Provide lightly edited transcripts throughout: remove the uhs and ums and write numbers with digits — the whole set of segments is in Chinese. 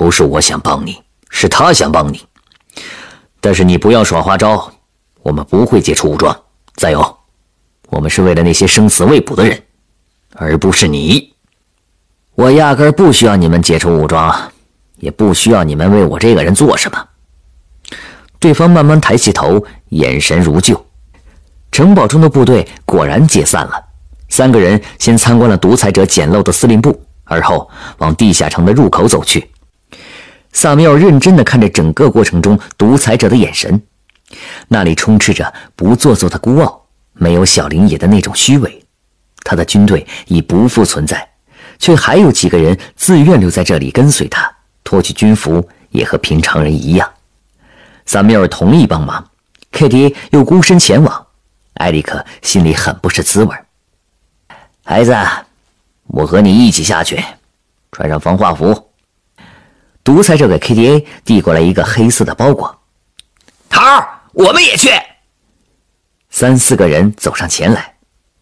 不是我想帮你，是他想帮你。但是你不要耍花招，我们不会解除武装。再有，我们是为了那些生死未卜的人，而不是你。我压根儿不需要你们解除武装，也不需要你们为我这个人做什么。对方慢慢抬起头，眼神如旧。城堡中的部队果然解散了，3个人先参观了独裁者简陋的司令部，而后往地下城的入口走去。萨缪尔认真地看着整个过程中独裁者的眼神，那里充斥着不做作的孤傲，没有小林野的那种虚伪。他的军队已不复存在，却还有几个人自愿留在这里跟随他，脱去军服也和平常人一样。萨缪尔同意帮忙， KTA 又孤身前往，埃里克心里很不是滋味。孩子，我和你一起下去，穿上防化服。独裁者给 KTA 递过来一个黑色的包裹。头儿，我们也去。3、4个人走上前来。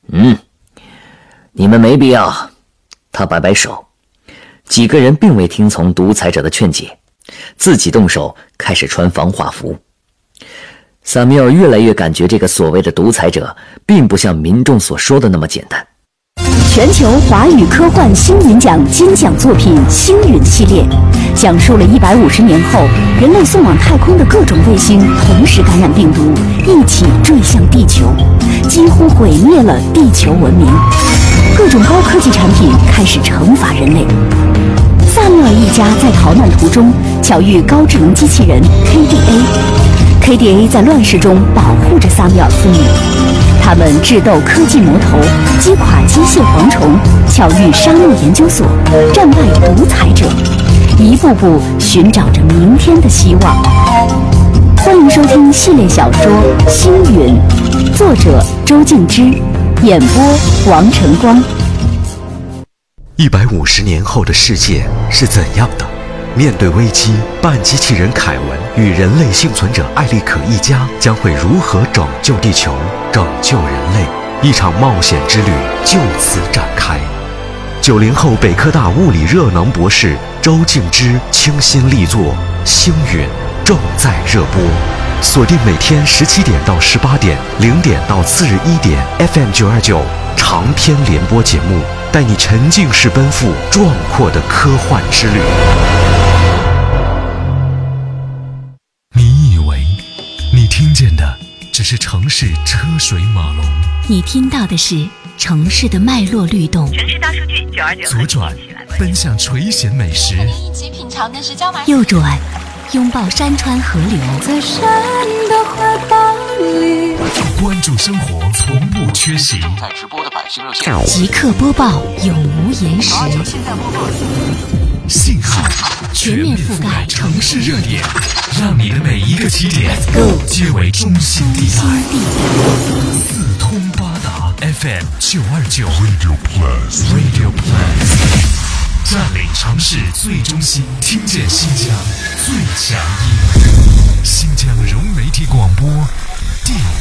你们没必要。他摆摆手。几个人并未听从独裁者的劝解，自己动手开始穿防化服。萨缪尔越来越感觉这个所谓的独裁者并不像民众所说的那么简单。 全球华语科幻星云奖金奖作品《星云》系列，讲述了150年后人类送往太空的各种卫星同时感染病毒，一起坠向地球，几乎毁灭了地球文明。各种高科技产品开始惩罚人类。萨缪尔一家在逃难途中巧遇高智能机器人 KDA，KDA 在乱世中保护着萨缪尔父女。他们智斗科技魔头，击垮机械蝗虫，巧遇沙漠研究所，战败独裁者，一步步寻找着明天的希望。欢迎收听系列小说《星云》，作者周静之，演播王晨光。 150年后的世界是怎样的？面对危机，半机器人凯文与人类幸存者艾利可一家将会如何拯救地球、拯救人类？一场冒险之旅就此展开。90后北科大物理热能博士周静之倾心力作《星云》正在热播，锁定每天17点到18点，0点到次日1点 FM929长篇联播节目，带你沉浸式奔赴壮阔的科幻之旅。 你以为你听见的只是城市车水马龙， 你听到的是城市的脉络律动。 城市大数据929， 左转奔向垂涎美食， 和你一起品尝的是椒麻。 右转拥抱山川河流， 在山的怀抱里， 关注生活从不缺席。 正在直播的百姓热线， 即刻播报，永无延时。 信号全面覆盖城市热点，让你的每一个起点皆为中心地带。四通八达 FM929 Radio Plus， 占领城市最中心，听见新疆最强音。新疆融媒体广播第